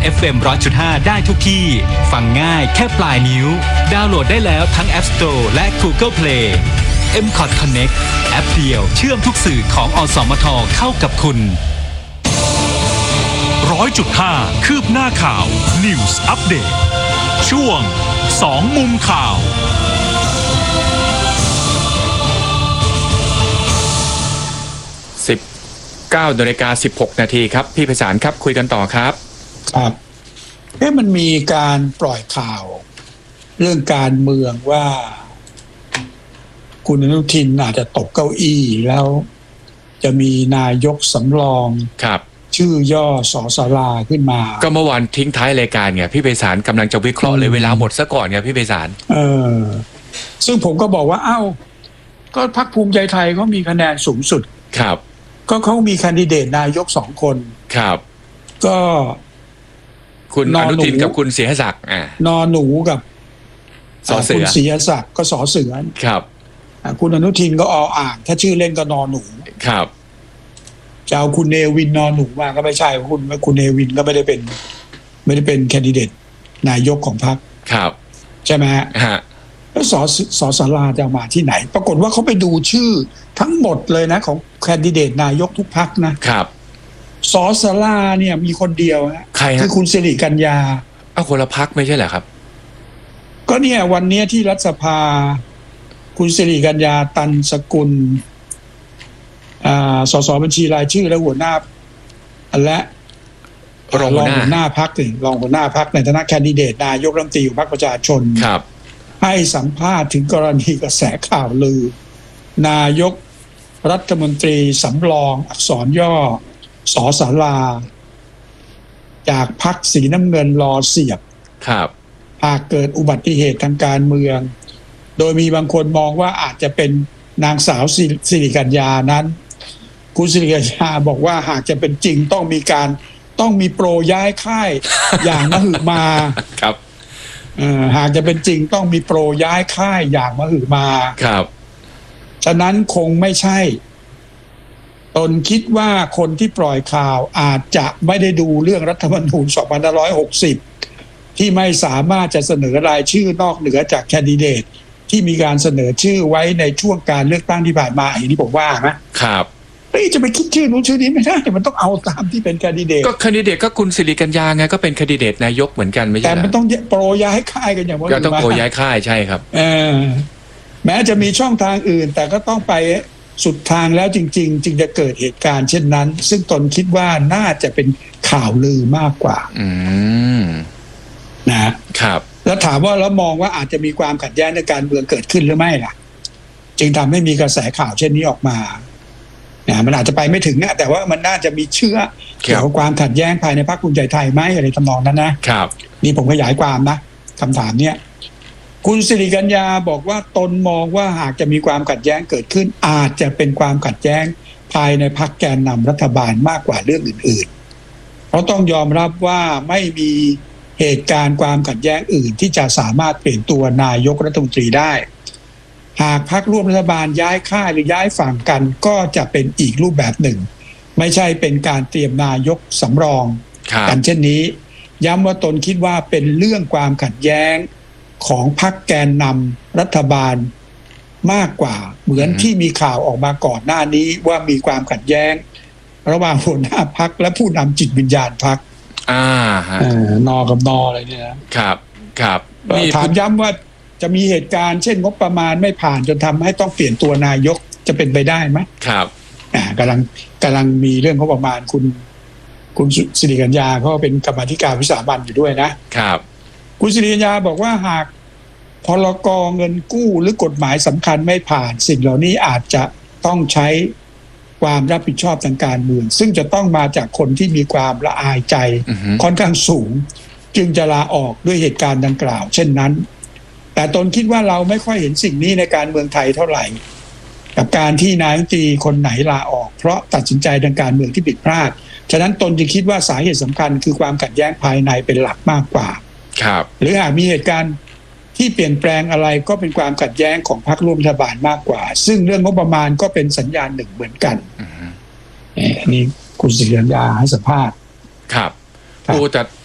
FM 100.5 ได้ทุกที่ฟังง่ายแค่ปลายนิ้วดาวน์โหลดได้แล้วทั้ง App Store และ Google Play MCOT Connect แอปเดียวเชื่อมทุกสื่อของอสมทเข้ากับคุณ 100.5 คืบหน้าข่าว News Update ช่วง2มุมข่าว 19:16 นาทีครับพี่ไพศาลครับคุยกันต่อครับครับมันมีการปล่อยข่าวเรื่องการเมืองว่าคุณอนุทินอาจจะตกเก้าอี้แล้วจะมีนายกสำรองครับชื่อย่อสสราขึ้นมาก็เมื่อวานทิ้งท้ายรายการไงพี่ไพศาลกำลังจะวิเคราะห์เลยเวลาหมดซะก่อนไงพี่ไพศาลซึ่งผมก็บอกว่าก็พรรคภูมิใจไทยเขามีคะแนนสูงสุดครับก็เขามีแคนดิเดตนายก2 คนครับก็คุณอนุทินกับคุณศรีศักดิ์นอหนูกับคุณศรีศักดิ์ก็สอเสือครับคุณอนุทินก็ออ่างถ้าชื่อเล่นก็นอหนูครับจะเอาคุณเนวินนอหนูมาก็ไม่ใช่คุณเนวินก็ไม่ได้เป็นแคนดิเดตนายกของพรรคครับใช่ไหมฮะแล้วสสราจะมาที่ไหนปรากฏว่าเขาไปดูชื่อทั้งหมดเลยนะของแคนดิเดตนายกทุกพรรคนะครับสสราเนี่ยมีคนเดียวใครคือคุณสิริกัญญาคนละพรรคไม่ใช่เหรอครับก็เนี่ยวันนี้ที่รัฐสภาคุณสิริกัญญาตันสกุลสสบัญชีรายชื่อและหัวหน้าและรองหัวหน้าพรรครองหัวหน้าพรรคในฐานะแคนดิเดตนายกรัฐมนตรีของพรรคประชาชนครับให้สัมภาษณ์ถึงกรณีกระแสข่าวลือนายกรัฐมนตรีสำรองอักษรย่อสสราจากพรรคสีน้ำเงินรอเสียบครับหากเกิดอุบัติเหตุทางการเมืองโดยมีบางคนมองว่าอาจจะเป็นนางสาวสิริกัญญานั้นคุณสิริกัญญาบอกว่าหากจะเป็นจริงต้องมีโปรย้ายค่ายอย่างมหึมาครับหากจะเป็นจริงต้องมีโปรย้ายค่ายอย่างมหึมาครับฉะนั้นคงไม่ใช่ตนคิดว่าคนที่ปล่อยข่าวอาจจะไม่ได้ดูเรื่องรัฐธรรมนูญ2560ที่ไม่สามารถจะเสนอรายชื่อนอกเหนือจากแคนดิเดตที่มีการเสนอชื่อไว้ในช่วงการเลือกตั้งที่ผ่านมาอย่างที่ผมว่านะครับจะไปคิดชื่อนู้นชื่อนี้ไม่ได้มันต้องเอาตามที่เป็นแคนดิเดตก็แคนดิเดตก็คุณสิริกัญญาไงก็เป็นแคนดิเดตนายกเหมือนกันไม่ใช่แต่มันต้องโปรย้ายค่ายกันอย่างว่าก็ต้องโปรย้ายค่ายใช่ครับแม้จะมีช่องทางอื่นแต่ก็ต้องไปสุดทางแล้วจริงๆจึงจะเกิดเหตุการณ์เช่นนั้นซึ่งตนคิดว่าน่าจะเป็นข่าวลือมากกว่านะครับแล้วถามว่าแล้วมองว่าอาจจะมีความขัดแย้งในการเมืองเกิดขึ้นหรือไม่ล่ะจึงทำให้มีกระแสข่าวเช่นนี้ออกมามันอาจจะไปไม่ถึงแต่ว่ามันน่าจะมีเชื้อเกี่ยวกับความขัดแย้งภายในพรรคภูมิใจไทยไหมอะไรทำนองนั้นนะครับนี่ผมขยายความนะคำถามเนี้ยคุณสิริกัญญาบอกว่าตนมองว่าหากจะมีความขัดแย้งเกิดขึ้นอาจจะเป็นความขัดแย้งภายในพรรคแกนนำรัฐบาลมากกว่าเรื่องอื่นๆเพราะต้องยอมรับว่าไม่มีเหตุการณ์ความขัดแย้งอื่นที่จะสามารถเปลี่ยนตัวนายกรัฐมนตรีได้หากพรรคร่วมรัฐบาลย้ายค่ายหรือย้ายฝั่งกันก็จะเป็นอีกรูปแบบหนึ่งไม่ใช่เป็นการเตรียมนายกสำรองกันเช่นนี้ย้ำว่าตนคิดว่าเป็นเรื่องความขัดแย้งของพรรคแกนนำรัฐบาลมากกว่าเหมือนที่มีข่าวออกมาก่อนหน้านี้ว่ามีความขัดแย้งระหว่างหัวหน้าพรรคและผู้นำจิตวิญญาณพรรคนอกับนออะไรเนี่ยครับครับถามย้ำว่าจะมีเหตุการณ์เช่นงบประมาณไม่ผ่านจนทำให้ต้องเปลี่ยนตัวนายกจะเป็นไปได้ไหมครับกำลังมีเรื่องงบประมาณคุณสิริกัญญาเขาเป็นกรรมาธิการวิสามัญอยู่ด้วยนะครับคุณสิริกัญญาบอกว่าหากพรก.เงินกู้หรือกฎหมายสำคัญไม่ผ่านสิ่งเหล่านี้อาจจะต้องใช้ความรับผิดชอบทางการเมืองซึ่งจะต้องมาจากคนที่มีความละอายใจค่อนข้างสูงจึงจะลาออกด้วยเหตุการณ์ดังกล่าวเช่นนั้นแต่ตนคิดว่าเราไม่ค่อยเห็นสิ่งนี้ในการเมืองไทยเท่าไหร่กับการที่นายกรัฐมนตรีคนไหนลาออกเพราะตัดสินใจทางการเมืองที่ผิดพลาดฉะนั้นตนจึงคิดว่าสาเหตุสำคัญคือความขัดแย้งภายในเป็นหลักมากกว่าหรือหากมีเหตุการณ์ที่เปลี่ยนแปลงอะไรก็เป็นความขัดแย้งของพรรคร่วมรัฐบาลมากกว่าซึ่งเรื่องงบประมาณก็เป็นสัญญาณหนึ่งเหมือนกันนี่คุณสิริกัญญาให้สัมภาษณ์ครับแต่